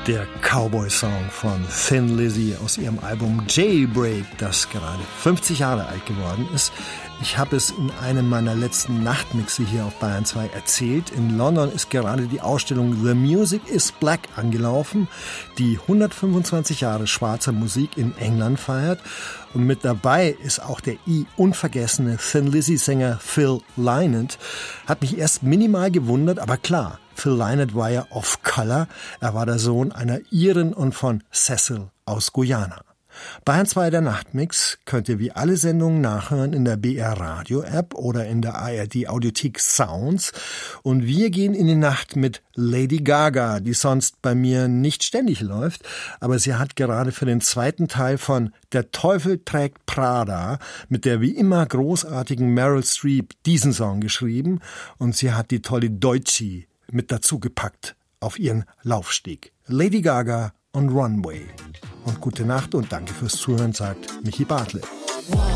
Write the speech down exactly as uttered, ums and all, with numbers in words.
Der Cowboy-Song von Thin Lizzy aus ihrem Album Jailbreak, das gerade fünfzig Jahre alt geworden ist. Ich habe es in einem meiner letzten Nachtmixe hier auf Bayern zwei erzählt. In London ist gerade die Ausstellung The Music is Black angelaufen, die hundertfünfundzwanzig Jahre schwarzer Musik in England feiert. Und mit dabei ist auch der i unvergessene Thin Lizzy-Sänger Phil Lynott. Hat mich erst minimal gewundert, aber klar, Phil Lynott war ja off-color. Er war der Sohn einer Iren und von Cecil aus Guyana. Bayern zwei der Nachtmix könnt ihr wie alle Sendungen nachhören in der B R Radio App oder in der A R D Audiothek Sounds. Und wir gehen in die Nacht mit Lady Gaga, die sonst bei mir nicht ständig läuft, aber sie hat gerade für den zweiten Teil von Der Teufel trägt Prada mit der wie immer großartigen Meryl Streep diesen Song geschrieben und sie hat die tolle Deutschi mit dazu gepackt auf ihren Laufsteg. Lady Gaga on Runway. Und gute Nacht und danke fürs Zuhören, sagt Michi Bartlett.